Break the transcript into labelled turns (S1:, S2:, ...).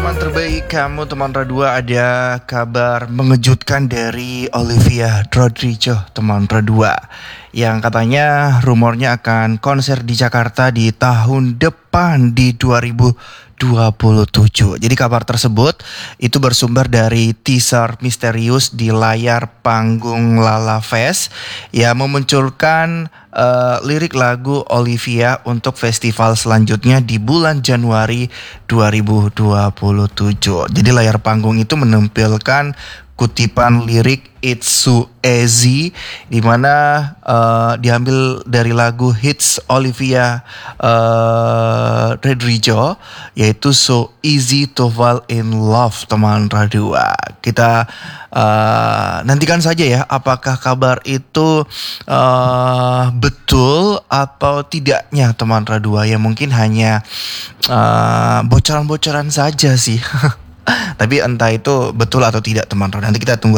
S1: teman terbaik kamu teman Radua, ada kabar mengejutkan dari Olivia Rodrigo teman Radua, yang katanya rumornya akan konser di Jakarta di tahun depan di 2027. Jadi kabar tersebut itu bersumber dari teaser misterius di layar panggung Lala Fest yang memunculkan lirik lagu Olivia untuk festival selanjutnya di bulan Januari 2027. Jadi layar panggung itu menampilkan kutipan lirik It's So Easy, di mana diambil dari lagu hits Olivia Rodrigo, yaitu So Easy to Fall in Love teman Radua. Kita nantikan saja ya apakah kabar itu betul atau tidaknya teman Radua, ya mungkin hanya bocoran-bocoran saja sih. Tapi entah itu betul atau tidak teman Radua, nanti kita tunggu